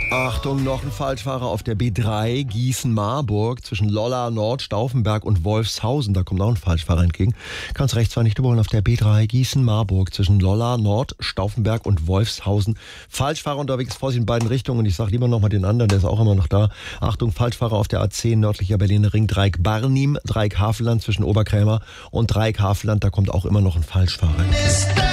Achtung, noch ein Falschfahrer auf der B3 Gießen-Marburg zwischen Lolla, Nord, Stauffenberg und Wolfshausen. Da kommt auch ein Falschfahrer entgegen. Kannst rechts zwar nicht überholen auf der B3 Gießen-Marburg zwischen Lolla, Nord, Stauffenberg und Wolfshausen. Falschfahrer unterwegs, Vorsicht in beiden Richtungen. Und ich sage lieber nochmal den anderen, der ist auch immer noch da. Achtung, Falschfahrer auf der A10 nördlicher Berliner Ring, Dreieck Barnim, Dreieck Havelland zwischen Oberkrämer und Dreieck Havelland. Da kommt auch immer noch ein Falschfahrer entgegen.